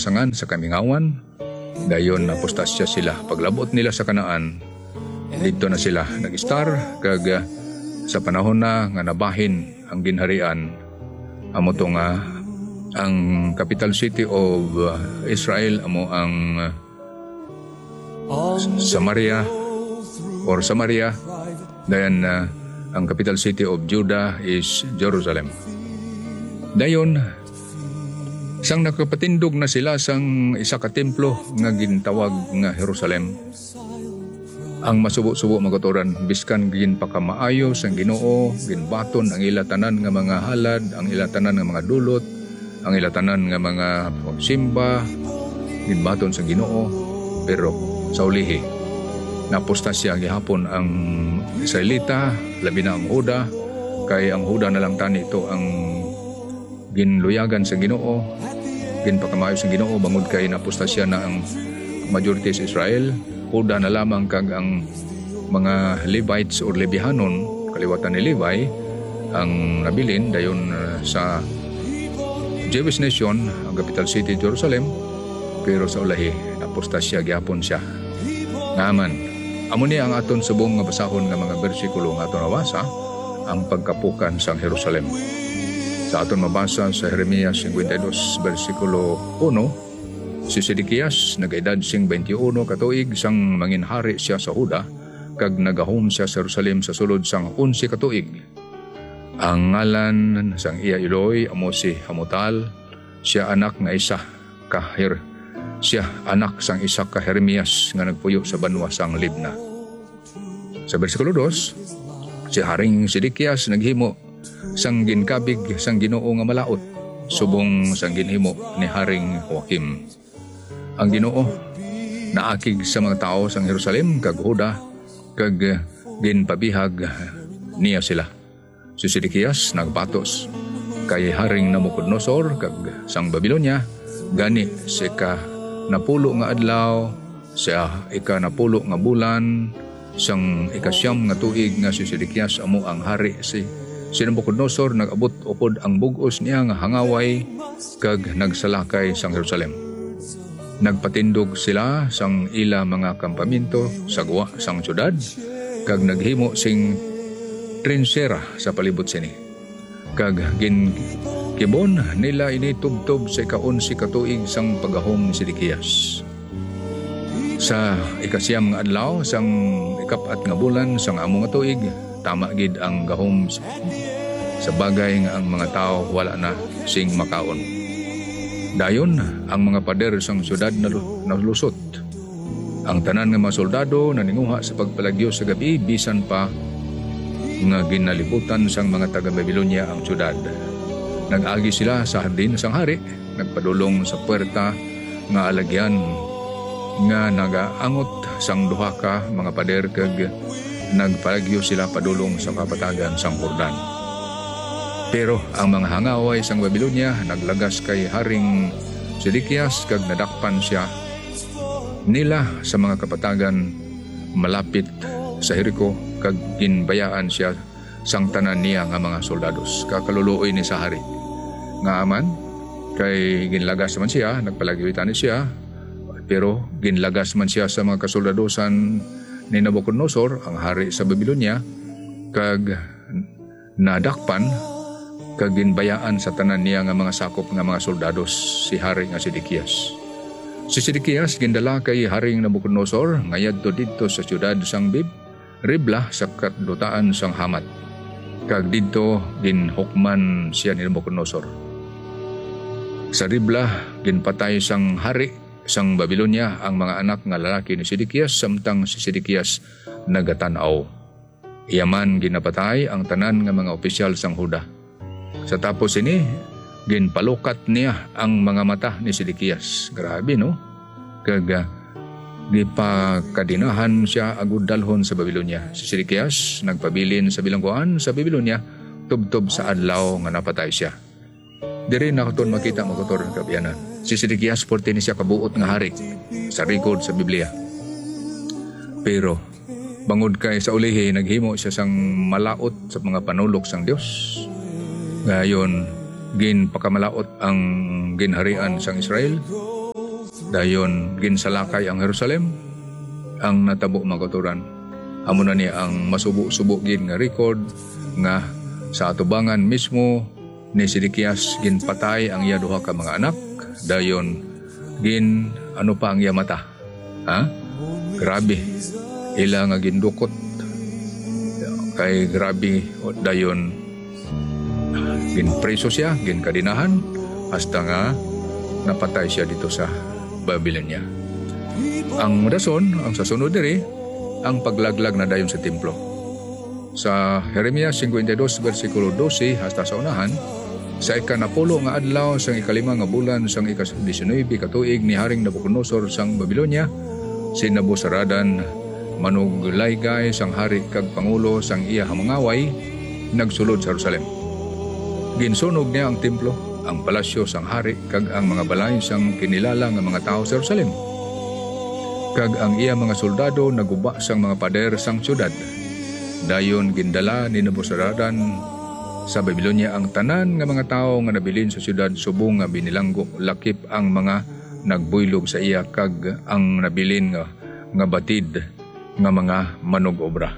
kasangan sa kamingawan. Dayon napostasya sila. Paglabot nila sa Kanaan, dito na sila nag-star. Kag sa panahon na nga nabahin ang ginharian, amo to nga ang capital city of Israel, amo ang Samaria. Dayon ang capital city of Judah is Jerusalem. Dayon sang nakapatindog na sila sang isa ka templo nga gintawag nga Jerusalem. Ang masubo-subo magaturan, biskan gin pa kamaayo sang Ginoo, ginbaton ang ilatanan nga mga halad, ang ilatanan nga mga dulot, ang ilatanan nga mga pagsimba, ginbaton sang Ginoo. Pero sa ulihi, napostasya gihapon ang Israelita, labi na ang Huda, kay ang Huda na lang tani ito ang ginluyagan sa Ginoo, ginpakamaayo sa Ginoo, bangod kay napostasya na ang majority sa Israel. Huda na lamang kag ang mga Levites o Lebihanon, kaliwatan ni Levi, ang nabilin dayon sa Jewish nation, ang capital city Jerusalem. Pero sa ulahi, napostasya gyapon siya. Ngaman, amo ni ang aton subong nga basahon nga mga bersikulo nga aton nawasa, ang pagkapukan sa Jerusalem. Sa aton mabasa sa Jeremias 52 bersikulo 1, si Sedekias nag-edad sing 21 katuig sang manginhari siya sa Huda, kag nagahom siya sa Jerusalem sa sulod sang 11 katuig. Ang ngalan sang iya Iloy amo si Hamutal, siya anak sang isa ka Jeremias nga nagpuyo sa banwa sang Libna. Sa bersikulo 2, si Haring Sedekias naghimo sang ginkabig sang Ginoo nga malaot, subong sang ginhimo ni Haring Joachim. Ang Ginoo naakig sa mga tao sang Jerusalem kag Huda, kag ginpabihag niya sila. Si Sedekias nagbatos kay Haring Nabucodonosor kag sang Babilonia, gani sa ika-napulo nga adlaw, sa ika-napulo nga bulan, sang ika-siyam nga tuig nga si Sedekias amo ang hari. Si Nabucodonosor nag-abot upod ang bug-os niya nga hangaway kag nagsalakay sang Jerusalem. Nagpatindog sila sang ila mga kampamento sa guwa sang syudad, kag naghimo sing trinsera sa palibot sini. Kag kibon nila ini tubtob sa ika-11 katuig sang pagahom ni Sedekias. Sa ikasiyam nga adlaw sang ikapat nga bulan sang amo nga tuig, tama gid ang gahom sa bagay nga ang mga tao wala na sing makaon. Dayon ang mga pader sang syudad nalusot. Ang tanan nga mga soldado naninguha sa pagpalagyo sa gabi, bisan pa nga ginalibutan sang mga taga-Babilonia ang syudad. Nag-agi sila sa hardin sang hari, nagpadulong sa puwerta nga alagyan nga nagaangot sang duha ka mga pader, kag nagpalagyo sila padulong sa kapatagan sang Jordan. Pero ang mga hangaway sang Babilonia naglagas kay Haring Sedekias, kag nadakpan siya nila sa mga kapatagan malapit sa Jericho, kag ginbayaan siya sang tanan niya nga mga soldados. Kakaluluoy ni sa hari nga aman kay ginlagas man siya, nagpalagyitan ni siya, pero ginlagas man siya sa mga kasoldadosan ni Nabucodonosor, ang hari sa Babilonia, kag nadakpan kag ginbayaan sa tanan niya nga mga sakop nga mga soldados si hari nga Sedekias. Si Sedekias gindala kay Haring Nabucodonosor ngayadto didto sa syudad sang Ribla sa kadutaan sang Hamat, kag didto ginhukman siya ni Nabucodonosor. Sa Ribla ginpatay sang hari sang Babilonia ang mga anak nga lalaki ni Sedekias, samtang si Sedekias nagatanaw. Iyaman ginapatay ang tanan nga mga opisyal sang Huda. Sa tapos ini, ginpalukat niya ang mga mata ni Sedekias. Grabe, no? Kag gipakadinahan siya agud dalhon sa Babilonia. Si Sedekias nagpabilin sa bilangguan sa Babilonia, tubtob sa adlaw nga napatay siya. Diri na katon makita magator ng kabiyanan. Si Sedekias 14 ni siya kabuot nga hari sa record sa Biblia. Pero bangod kay sa ulihi, naghimo siya sang malaot sa mga panulok sang Dios. Ngayon, ginpakamalaot ang ginharian sang Israel, Dayon ginsalakay ang Jerusalem, ang natabo magaturan. Amo na niya ang masubo-subo gin nga record nga sa atubangan mismo ni Sidekias ginpatay ang iya duha ka mga anak. Dayon ano pa ang iya mata. Grabe. Ila nga gindukot. Kay grabe dayon ginpreso siya, ginkadinahan hasta nga napatay siya dito sa Babylonia. Ang dason, ang sasunod diri, ang paglaglag na dayon sa templo. Sa Jeremias 52 versikulo 12 hasta sa unahan, sa ikanapulo nga adlaw sang ikalima nga bulan sang ika-19 katuig ni Haring Nabucodonosor sang Babylonia, si Nabuzaradan manuglaygay sang hari kag pangulo sang iya hamangaway nagsulod sa Jerusalem. Ginsunog niya ang templo, ang palasyo sang hari kag ang mga balay sang kinilala nga mga tao sa Jerusalem. Kag ang iya mga soldado naguba sang mga pader sang syudad. Dayon gindala ni Nabuzaradan sa Babylonia ang tanan nga mga tao nga nabilin sa syudad subong nga binilanggo, lakip ang mga nagbuylog sa iya kag ang nabilin nga batid nga mga manug-obra.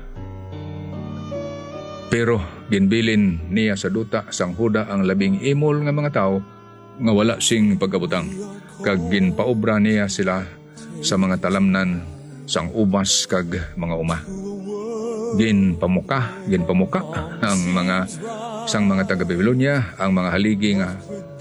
Pero ginbilin niya sa duta sang Huda ang labing imol nga mga tao nga wala sing pagkabutang, kag ginpaobra niya sila sa mga talamnan sang ubas kag mga uma. Ginpamuka ang mga sang mga taga Babylonia ang mga haligi nga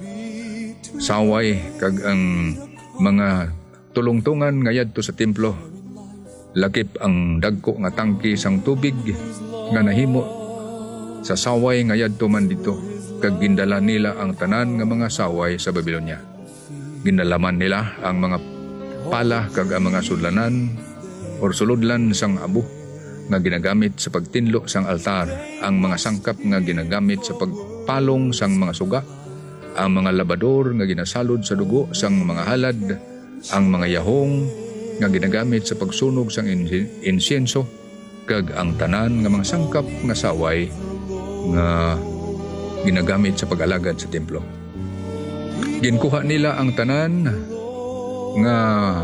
saway kag ang mga tulungtungan nga yadto sa templo. Lakip ang dagko nga tangki sang tubig nga nahimo sa saway nga yadto man dito, kag gindala nila ang tanan nga mga saway sa Babylonia. Ginalaman nila ang mga pala kag ang mga sudlanan or suludlan sang abo nga ginagamit sa pagtinlo sang altar, ang mga sangkap nga ginagamit sa pagpalong sang mga suga, ang mga labador nga ginasalod sa dugo sang mga halad, ang mga yahong nga ginagamit sa pagsunog sang insienso, kag ang tanan nga mga sangkap nga saway nga ginagamit sa pag-alagad sa templo. Ginkuha nila ang tanan nga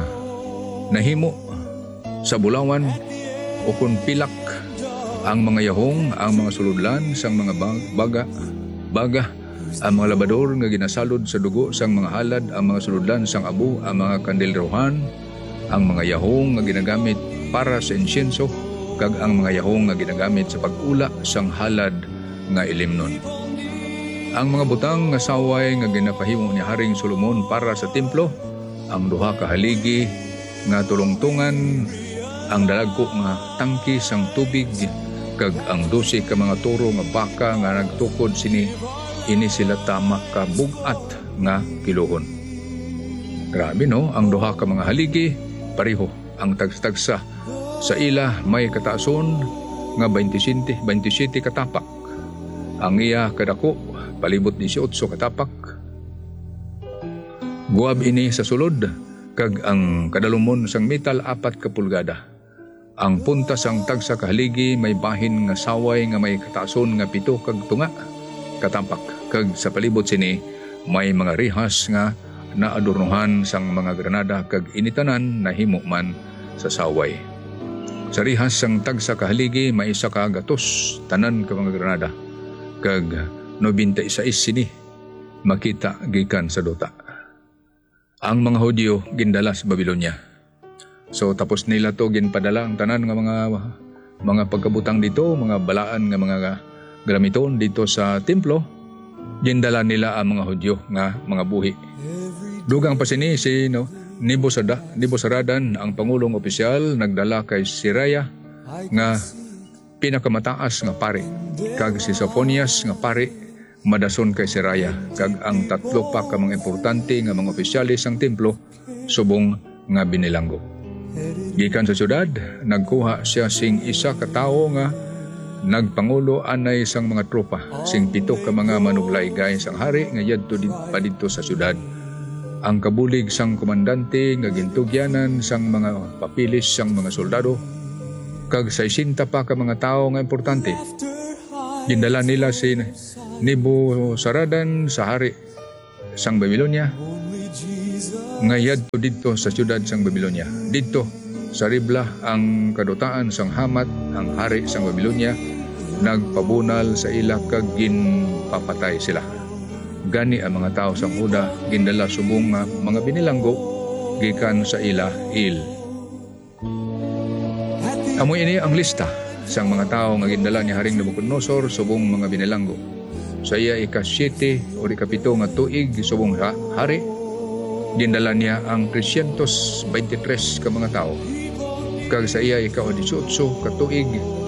nahimo sa bulawan o kung pilak, ang mga yahong, ang mga suludlan sang mga baga, ang mga labador nga ginasalod sa dugo sang mga halad, ang mga suludlan sang abo, ang mga kandilrohan, ang mga yahong nga ginagamit para sa insienso, kag ang mga yahong nga ginagamit sa pag-ula sang halad nga ilimnon. Ang mga butang nga saway nga ginapahimo ni Haring Solomon para sa templo, ang duha ka haligi nga tulungtungan, ang dalagko nga tangki sang tubig, kag ang 12 ka mga toro nga baka nga nagtukod ini sila tama ka bugat nga kilohon. Grabe no, ang duha ka mga haligi pareho ang tagsa sa ila may kataason nga 27 katapak. Ang iya kadako palibot 18 katapak. Guwab ini sa sulod, kag ang kadalumon sang metal 4 ka pulgada. Ang punta sang tagsa ka haligi may bahin nga saway nga may kataason nga 7 kag tunga katapak, kag sa palibot sini may mga rihas nga naadornohan sang mga granada kag initanan na himo man sa saway. Sa rihas sang tagsa ka haligi may isa ka gatos tanan ka mga granada, kag 96 sini makita gikan sa duta. Ang mga Hudyo gindala sa Babylonia. So tapos nila to ginpadala ang tanan nga mga pagkabutang dito, mga balaan nga mga gamiton dito sa templo. Gindala nila ang mga Hudyo nga mga buhi. Dugang pa sini si Nabuzaradan, ang pangulong opisyal, nagdala kay Seraya nga pinakamataas nga pari, kag si Sophonias nga pari madason kay Seraya, kag ang 3 pa ka mga importante nga mga opisyalis sang templo subong nga binilanggo. Gikan sa syudad, nagkuha siya sing isa ka tawo nga nagpangulo anay sang mga tropa, sing 7 ka mga manuglaygay sang hari nga yadto pa dito sa syudad. Ang kabulig sang komandante nga gintugyanan sang mga papilis sang mga soldado, kag 60 pa ka mga tao nga importante. Gindala nila si Nabuzaradan sa hari sang Babylonia. ngayad to dito sa siyudad sang Babilonia. Dito sa Ribla ang kadutaan sang Hamat, ang hari sang Babilonia, nagpabunal sa ila kag ginpapatay sila. Gani ang mga tao sang Huda gindala subong nga mga binilanggo gikan sa ila il. Amo ini ang lista sang mga tao nga gindala ni Haring Nabucodonosor subong mga binilanggo. Sa iya ika-7 o ika-7 nga tuig subong hari, gindala niya ang 323 ka mga tao. Kag sa iya ika-18 ka tuig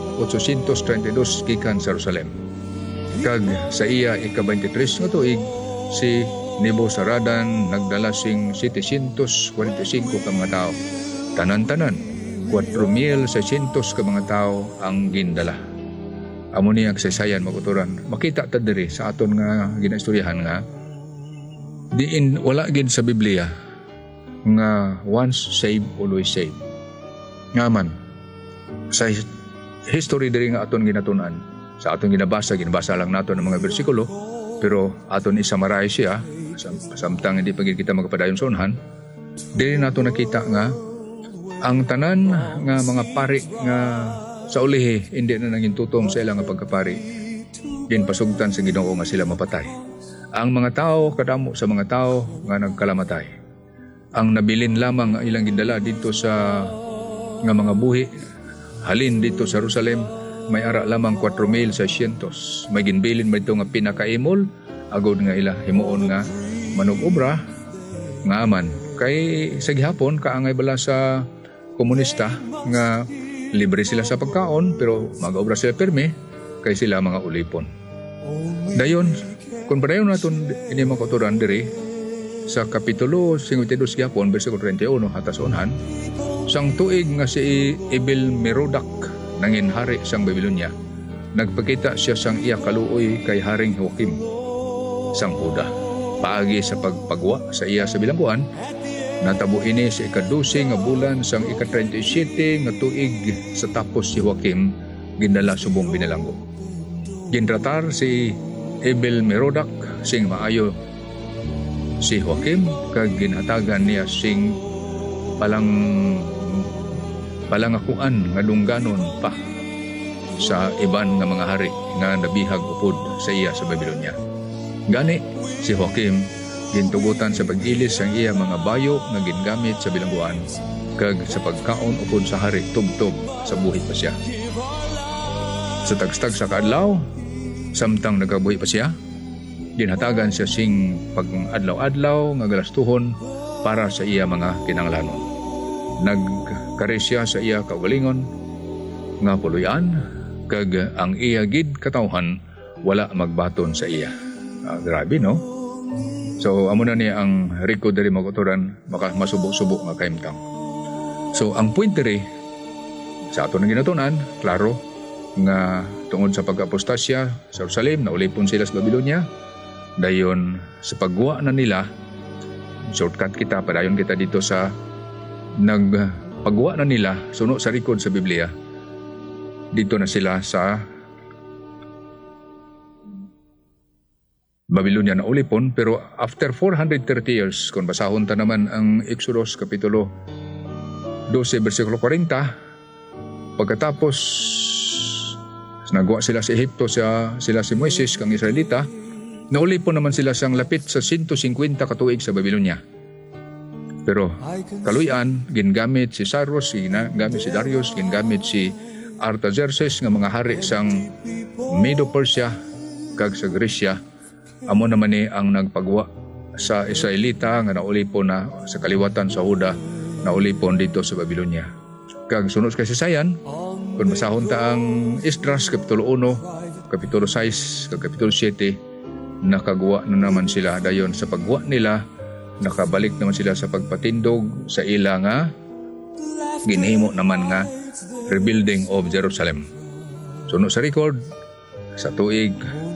832 gikan sa Jerusalem. Kag sa iya ika-23 nga tuig si Nebuzaradan nagdala sing 745 ka mga tao. Tanan-tanan 4,600 ka mga tao ang gindala. Amo ni ang saysayan maguturan. Makita ta diri sa aton nga ginaistoryahan nga diin wala gid sa Biblia nga once saved always saved. Ngaman sa history diri nga aton ginatunan, sa aton ginabasa lang naton ang mga bersikulo, pero aton i-summarize siya samtang hindi pa gid kita magpadayon sa unhan. Diri nato nakita nga ang tanan nga mga pari nga sa ulihi hindi na naging tutong sa ilang pagkapari, ginpasugtan sa Ginoo nga sila mapatay. Ang mga tao kadamo sa mga tao nga nagkalamatay. Ang nabilin lamang ang ilang gindala dito sa nga mga buhi halin dito sa Jerusalem, may ara lamang 4,600. May ginbilin mo ito nga pinakaimol agod nga ila himuon nga manug-obra nga aman kay sa gihapon kaangay bala sa komunista nga libre sila sa pagkaon pero mag-obra sila perme kay sila mga ulipon. Dayon kung padayon naton ini mga kauturan diri sa kapitulo 52 gihapon bersikulo 31 hatas unhan, sang tuig nga si Ebel-Merodach nangin hari sang Babilonia, nagpakita siya sang iya kaluoy kay Haring Joachim sang Huda. Paagi sa pagpagwa sa iya sa bilangguan, natabo ini sa ika-12 nga bulan sang ika-37 nga tuig sa tapos si Joachim gindala subong binalanggo. Ginratar si Ebel-Merodach sing maayo si Joachim kag ginhatagan niya sing palangakuan nga dungganon pa sa iban nga mga hari nga nabihag upod sa iya sa Babilonia. Gani si Joachim gintugutan sa pag-ilis ang iya mga bayo nga gingamit sa bilangguan kag sa pagkaon upod sa hari tubtob sa buhi pa siya. Sa tagstag sa kaadlaw samtang nagabuhi pa siya, ginhatagan siya sing pag-adlaw-adlaw nga galastuhon para sa iya mga kinanglanon. Nagkari siya sa iya kaugalingon nga puluyan kag ang iya gid katawhan wala magbaton sa iya. Grabe no? So amo na niya ang record diri maguturan maka masubok-subok nga kaimtang. So ang point diri sa aton nga ginatunan, klaro nga tungod sa pag-apostasya sa Jerusalem naulipon sila sa Babilonia. Dayon sa pagwa na nila, shortcut kita, padayon kita dito sa nagpagwa na nila, suno sa record sa Biblia. Dito na sila sa Babilonia na ulipon, pero after 430 years, kung basahon ta naman ang Exodus Kapitulo 12, versikulo 40, pagkatapos nagwa sila sa Ehipto, sila si Moises kang Israelita, naulipon naman sila sang lapit sa 150 katuig sa Babilonia. Pero kaluyan, gingamit si Cyrus, gingamit si Darius, gingamit si Artaxerxes nga mga hari sang Medo-Persia kag sa Gresya. Amo naman ni ang nagpagwa sa Israelita nga naulipon na sa kaliwatan sa Huda, naulipon dito sa Babilonia. Kag sunod kasi sayan, kung basahon ta ang Esdras Kapitulo 1, Kapitulo 6, kag Kapitulo 7, nakagawa na naman sila. Dayon sa paggawa nila, nakabalik naman sila sa pagpatindog sa ila nga ginhimo naman nga rebuilding of Jerusalem. Suno sa record sa tuig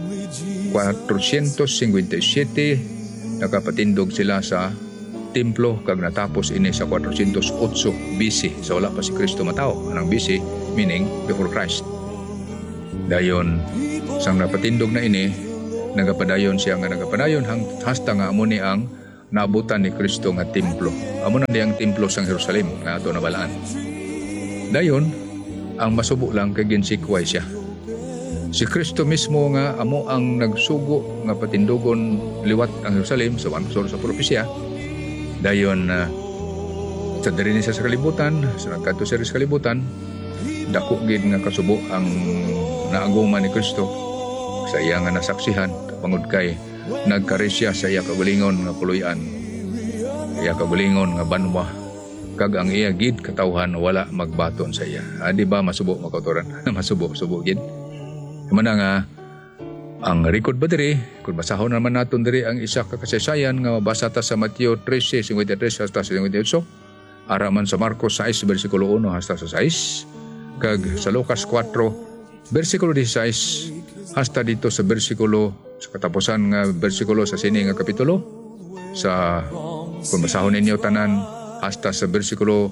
457 nakapatindog sila sa templo kag natapos ini sa 408 BC. So wala pa si Kristo matao. Anong BC? Meaning before Christ. Dayon sang napatindog na ini, nagapadayon siya nga nagapadayon hasta nga amo ni ang naabutan ni Kristo nga templo. Amo na diyang templo sang Jerusalem nga ato nabalaan. Dayon ang masubo lang kay ginsikway siya. Si Kristo mismo nga amo ang nagsugo nga patindugon liwat ang Jerusalem sa wansor sa propesya. Dayon sa diri ni sa kalibutan, sa nagkadto sa kalibutan, dako gid nga kasubo ang naaguman ni Kristo sa iya nga nasaksihan pangud kay nagkari siya sa iya kagalingon nga puloy-an, iya kagalingon nga banwa, kag ang iya gid katawhan wala magbaton sa iya. Di ba masubo makautoran? Masubo gid. Mana nga ang record ba diri kung basahon naman naton diri ang isa ka kasaysayan nga mabasa ta sa Mateo 13:53 hasta 58, ara man sa Marcos 6 bersikulo 1 hasta sa 6, kag sa Lucas 4 bersikulo 16 hasta dito sa bersikulo sa katapusan nga bersikulo sa sini nga kapitulo, sa kung basahon ninyo tanan hasta sa bersikulo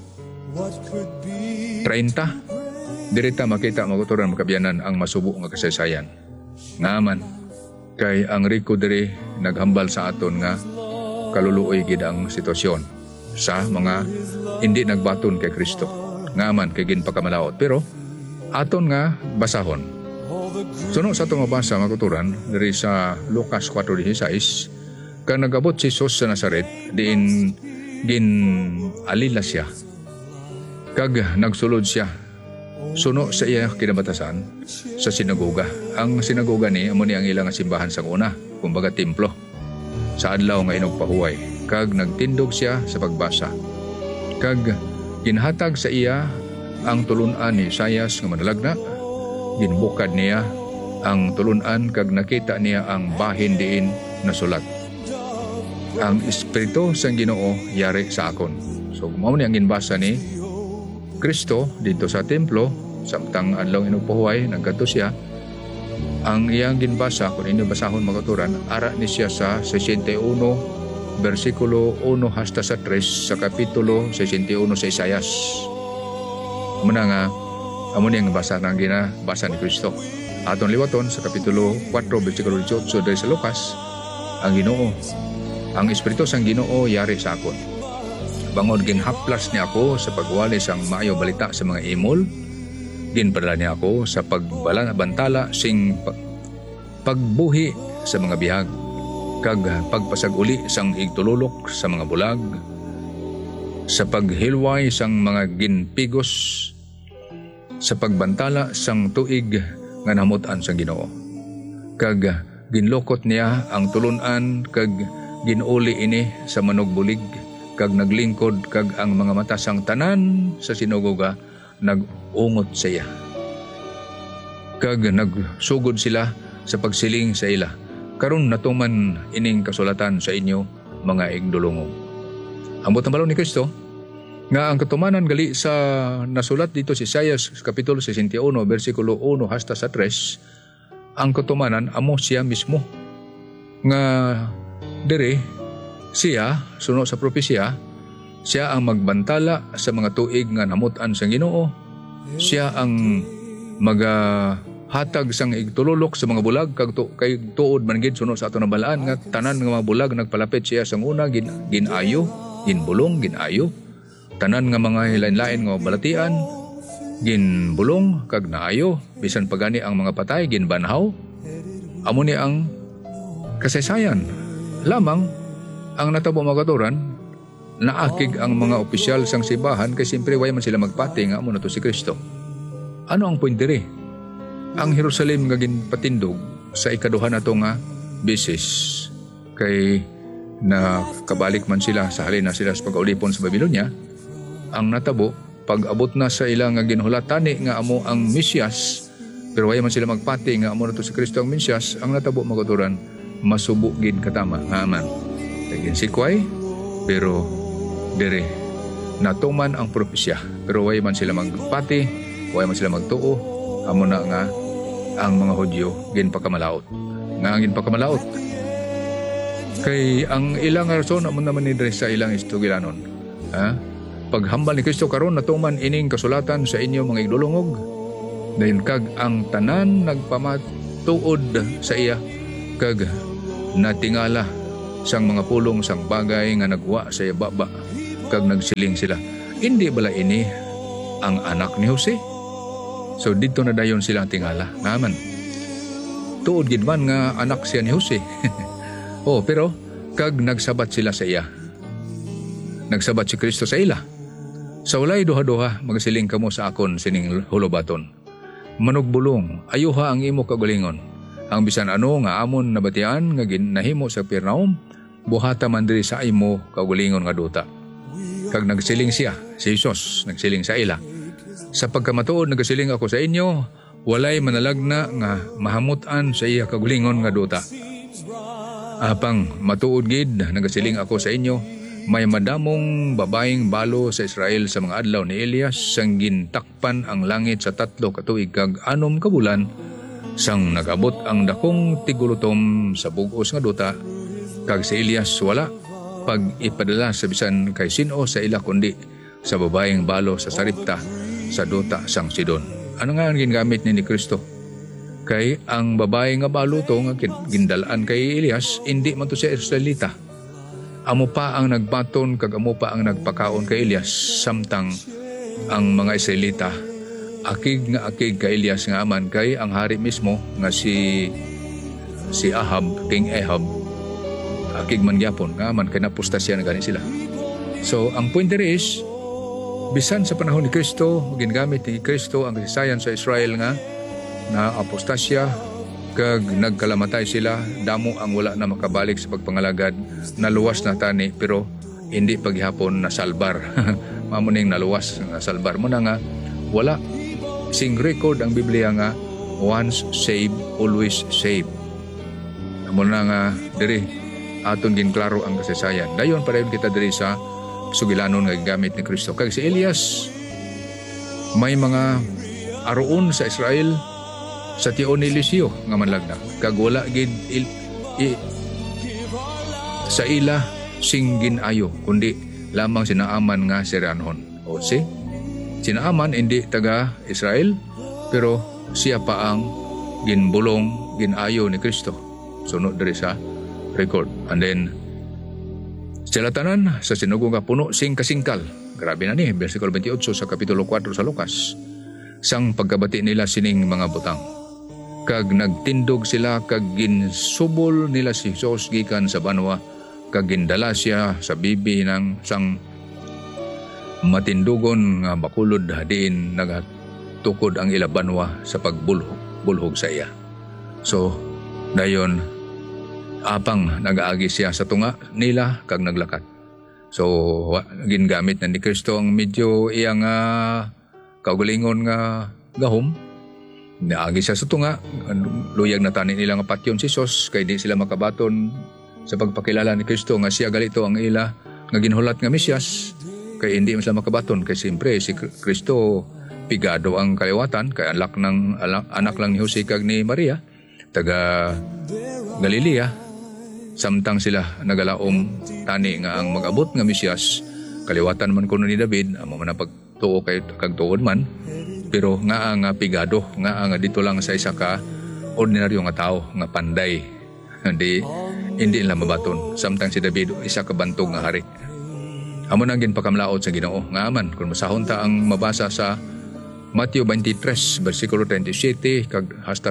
30, dirita makita maguturan makabiyanan ang masubo nga kasaysayan. Ngaman kay ang riko diri naghambal sa aton nga kaluluoy gid ang sitwasyon sa mga hindi nagbaton kay Kristo. Ngaman kay ginpakamalaot, pero aton nga basahon. Suno sa itong mabasa maguturan diri sa Lucas 4:16, kang nagabot si Jesus sa Nazaret, diin gin alila siya, kag nagsulod siya suno sa iya kinabatasan sa sinagoga. Ang sinagoga ni amo ni ang ilang simbahan sa una, kumbaga templo, sa adlaw nga inugpahuway, kag nagtindog siya sa pagbasa, kag ginhatag sa iya ang tulunan ni Isaias nga manalagna. Ginbukad niya ang tulunan kag nakita niya ang bahin diin nasulat, ang Espiritu sang Ginoo yari sa akon. So mao ni ang ginbasa ni Kristo dito sa templo samtang adlaw inugpahuway nagkadto siya. Ang iyang ginbasa kung inyo basahon magaturan, ara ni siya sa 61 bersikulo 1 hasta sa 3 sa kapitulo 61 sa Isaias. Muna nga amo ni ang basa ng ginabasa ni Kristo. Aton liwaton sa kapitulo 4 bersikulo 18 dahil sa Lucas, ang Ginoo, ang Espiritu sang Ginoo yari sa akon. Bangod ginhaplas niya ako sa pagwali sang maayo balita sa mga imol. Ginpadala niya ako sa pagbantala sing pagbuhi sa mga bihag, kag pagpasag-uli sang igtululok sa mga bulag, sa paghilway sang mga ginpigos, sa pagbantala sang tuig nga namutan sang Ginoo. Kag ginlokot niya ang tulunan kag ginuli ini sa manugbulig, kag naglingkod kag ang mga mata sang tanan sa sinagoga nagungot sa iya, kag nagsugod sila sa pagsiling sa ila, karon natuman ining kasulatan sa inyo mga igdulungog. Ambot ang balon ni Kristo nga ang katumanan gali sa nasulat dito si Isaias kapitulo 61 bersikulo 1 hasta sa 3, ang katumanan amo siya mismo nga dire siya suno sa propesya, siya ang magbantala sa mga tuig nga namutan sang Ginoo. Siya ang magahatag sang igtululok sa mga bulag, kag kay tuod man gid suno sa aton nabalaan nga tanan nga mga bulag nagpalapit siya sang una ginayo, ginbulong, ginayo. Tanan nga mga lain-lain nga balatian ginbulong kag naayo, bisan pagani ang mga patay ginbanhaw. Amo ni ang kasaysayan. Lamang ang natabo magaturan, naakig ang mga opisyal sang simbahan kay siyempre way man sila magpati nga amo na to si Kristo. Ano ang point diri? Ang Jerusalem nga ginpatindog sa ikaduha na to nga beses, kay nakabalik man sila sa halin na sila sa pag-ulipon sa Babylonia. Ang natabo, pag-abot na sa ilang nga ginhulatani nga amo ang Mesyas, pero way man sila magpati nga amo na to si Kristo ang Mesyas, ang natabo magaturan, masubo gid katama nga man. Kagin sikway, pero dire natuman ang propesya, pero way man sila magpati, way man sila magtuo. Amo na nga ang mga Hudyo ginpakamalaot, nga ginpakamalaot kay ang ilang rason amo naman ni dire sa ilang istugilanon. Paghambal ni Kristo karon natuman ining kasulatan sa inyo mga igdulungog, dahil kag ang tanan nagpamatuod sa iya, kag natingala sang mga pulong sang bagay nga nagwa sa baba kag nagsiling sila, hindi bala ini ang anak ni Jose? So dito na dayon sila tingala naman. Tuod gid man nga anak siya ni Jose. Pero kag nagsabat sila sa iya. Nagsabat si Kristo sa ila. Sa walay duha-duha magsiling kamo sa akon sining hulobaton. Manugbulong, ayuha ang imo kagalingon. Ang bisan ano nga amon nabatian nga ginahimo sa Pernaum, buhata man diri sa imo kagalingon nga duta. Kag nagsiling siya, si Jesus, nagsiling sa ila. Sa pagkamatuod nagsiling ako sa inyo, walay manalagna nga mahamutan sa iya kagalingon nga duta. Apang matuod gid nagsiling ako sa inyo, may madamong babaeng balo sa Israel sa mga adlaw ni Elias sang gintakpan ang langit sa 3 ka tuig kag 6 ka bulan sang nagabot ang dakong tigulutom sa bug-os nga duta kag si Elias wala pag ipadala sa bisan kay sino sa ila kundi sa babaeng balo sa Saripta sa duta sang Sidon. Ano nga ang gingamit ni Kristo? Kay ang babae nga balo to nga gindalaan kay Elias hindi man to siya Israelita. Amo pa ang nagbaton kag amo pa ang nagpakaon kay Elias samtang ang mga Israelita akig kay Elias nga aman kay ang hari mismo nga si Ahab, King Ahab akig man gyapon nga aman kay napostasya na gani sila. So ang point there is bisan sa panahon ni Kristo gingamit ni Kristo ang kasaysayan sa Israel nga na apostasya kag nagkalamatay sila, damo ang wala na makabalik sa pagpangalagad, naluwas na tani pero hindi paghihapon na salbar. Mamuning naluwas na salbar mo na nga wala sing record ang Biblia nga once saved always saved. Amo na nga diri aton ginklaro ang kasaysayan. Dayon padayon kita diri sa sugilanon nga gamit ni Kristo. Kag si Elias may mga aroon sa Israel sa tion ni Eliseo nga manlagna kag wala gid sa ila sing ginayo kundi lamang sinaaman nga si Ranhon. O sinaaman hindi taga Israel pero siya pa ang ginbulong ginayo ni Kristo sunod diri sa record. And then sila tanan sa sinugong nga puno sing kasingkal. Grabe na ni bersikulo 28 sa kapitulo 4 sa Lucas. Sang pagkabati nila sining mga butang kag nagtindog sila kag ginsubol nila si Jesus gikan sa banwa kag gindala siya sa bibi ng sang matindugon nga bakulod diin nagatukod ang ila banwa sa pagbulhog sa iya. So dayon apang nagaagi siya sa tunga nila kag naglakat. So gingamit na ni Kristo ang medyo iyang kaugalingon nga gahom. Naagi siya sa tunga, luyag na tani nila nga patyon si Jesus kay di sila makabaton sa pagpakilala ni Kristo nga siya galito ang ila nga ginhulat nga Mesyas kay hindi sila makabaton kay siyempre si Kristo pigado ang kaliwatan kay anak lang ni Jose kag ni Maria taga Galilea samtang sila nagalaom tani nga ang mag-abot nga Mesyas kaliwatan man kuno ni David amo man pagtuo kay kag tuod man pero nga ang pigado nga dito lang sa isa ka ordinaryo nga tao nga panday hindi nila mabaton samtang si David isa ka bantog nga hari. Amo nang ginpakamlaot sa Ginoo nga aman kung masahon ta ang mabasa sa Mateo 23 bersikulo 37 kag hasta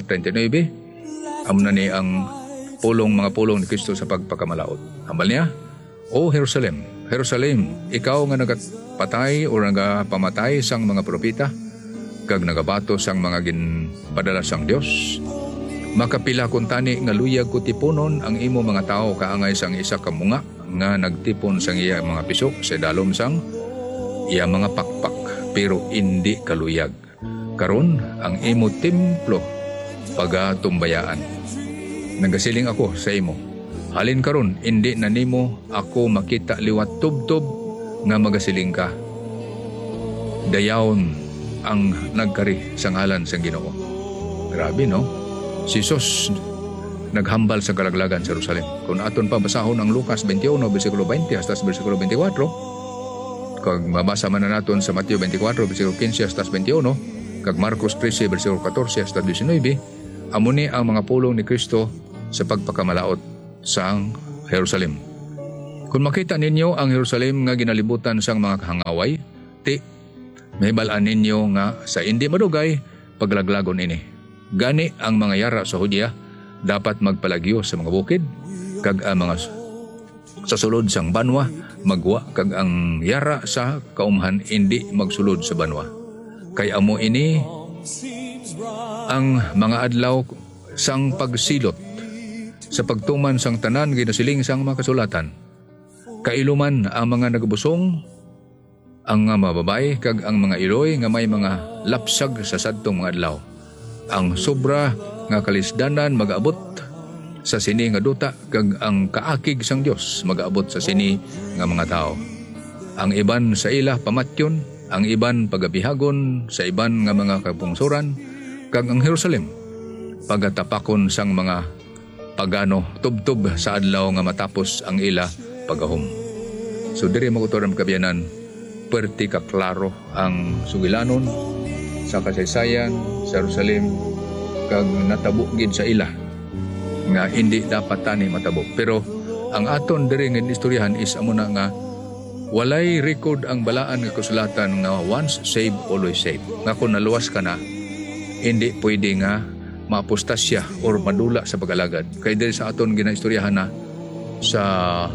39 amo na ni ang mga pulong ni Kristo sa pagpakamalaot. Ambal niya, O Jerusalem, ikaw nga nagapatay o nagapamatay sang mga propeta kag nagabato sang mga ginpadala sang Dios. Makapila kun tani nga luyag ko tiponon ang imo mga tao kaangay sang isa ka munga nga nagtipon sang iya mga pisok sa dalom sang iya mga pakpak pero hindi kaluyag. Karon ang imo templo pagatumbayaan. Nagasiling ako sa imo. Halin karon hindi na nimo ako makita liwat tubtob nga magasiling ka. Dayaon ang nagkari sa ngalan sa Ginoo. Grabe no? Si Jesus naghambal sa kalaglagan sa Jerusalem. Kung aton pa basahon ang Lucas 21 bersikulo 20 hasta bersikulo 24, kag mabasa man na naton sa Mateo 24 bersikulo 15 hasta 21, kag Marcos 13 bersikulo 14 hasta 19, amo ni ang mga pulong ni Kristo sa pagpakamalaot sang Jerusalem. Kung makita ninyo ang Jerusalem nga ginalibutan sang mga kahangaway, mahibalaan ninyo nga sa hindi madugay paglaglagon ini. Gani ang mga yara sa Judea dapat magpalagyo sa mga bukid, kag ang mga sa sulod sang banwa magwa, kag ang yara sa kaumhan hindi magsulod sa banwa. Kay amo ini ang mga adlaw sang pagsilot sa pagtuman sang tanan ginasiling sang mga kasulatan. Kailuman ang mga nagbusong, ang mga babae kag ang mga iloy nga may mga lapsag sa sadtong mga adlaw. Ang sobra nga kalisdanan magaabot sa sini nga duta, kag ang kaakig sang Dios magaabot sa sini nga mga tao. Ang iban sa ila pamatyon, ang iban pagabihagon sa iban nga mga kapungsuran, kag ang Jerusalem pagatapakon sang mga pagano tubtob sa adlaw nga matapos ang ila pagahom. So diri magutoran kabiyanan, perti ka klaro ang sugilanon sa kasaysayan sa Jerusalem, kag natabo gid sa ila nga hindi dapat tani matabo. Pero ang aton diri nga istoryahan is amo na nga walay record ang balaan nga kasulatan nga once saved always saved. Nga kung naluwas ka na, hindi pwede nga maapostasya or madula sa pag-alagad. Kaya diri sa aton ginaistoryahan na sa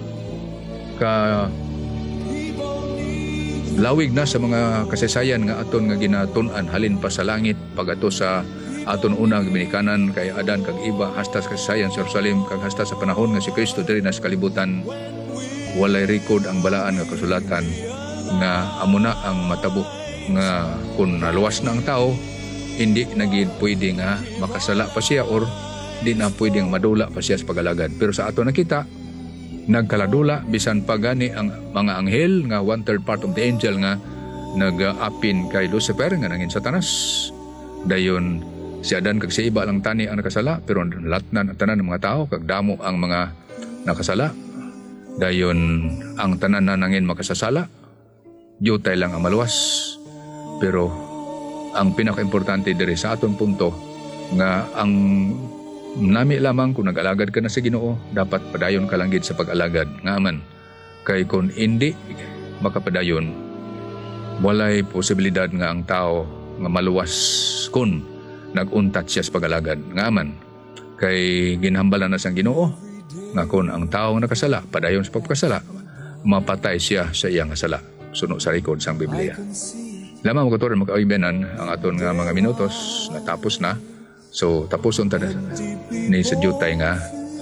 lawig na sa mga kasaysayan nga aton nga ginatun-an halin pa sa langit pag-ato sa aton unang binikanan kay Adan kag Iba hasta sa kasaysayan sa Jerusalem kag hasta sa panahon nga si Kristo diri na sa kalibutan, walay record ang balaan nga kasulatan nga amo na ang matabo nga kung naluwas na ang tao, hindi naging pwede nga makasala pa siya or di na pwede nga madula pa siya sa pag-alagad. Pero sa ato nakita, nagkaladula bisan pa gani ang mga anghel nga 1/3 part of the angel nga nag-apin kay Lucifer nga nangin Satanas. Dayon si Adan kag si Iba lang tani ang nakasala, pero lahat na tanan ng mga tao kag damo ang mga nakasala. Dayon ang tanan na nangin makasasala, jutay lang ang maluwas. Pero ang pinaka-importante diri sa aton punto nga ang nami lamang kung nag-alagad ka na sa Ginoo, dapat padayon ka lang gid sa pag-alagad nga aman. Kay kung hindi makapadayon, walay posibilidad nga ang tao nga maluwas kung nag-untat siya sa pag-alagad nga aman. Kay ginhambalan na sang Ginoo nga kung ang tao nakasala, padayon sa pagkasala, mapatay siya sa iyang sala. Suno sa record sang Biblia. Lamang magkaturan magkaibianan ang aton nga mga minutos natapos na. So tapuson ta ni sa jutay nga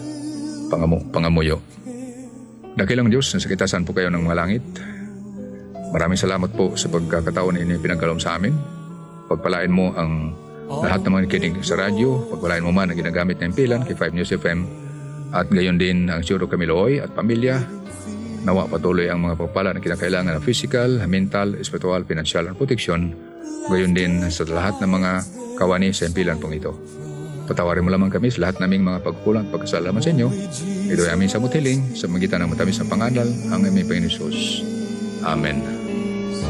pangamuyo. Dakilang Diyos, sa kitasan po kayo ng mga langit. Maraming salamat po sa pagkakataon ini pinagkaloob sa amin. Pagpalain mo ang lahat ng mga nakikinig sa radyo. Pagpalain mo man ang ginagamit na impilan kay 5 News FM. At gayon din ang Suro Camilooy at pamilya. Nawa patuloy ang mga pagpala na kinakailangan ng physical, mental, spiritual, financial, at protection. Gayon din sa lahat ng mga kawani sa impilan pong ito. Patawarin mo lamang kami sa lahat naming mga pagkulang at pagkasalaman sa inyo. Ito'y aming samot hiling sa magitan ng matamis ng pangalan ang aming Panginoon Jesus. Amen.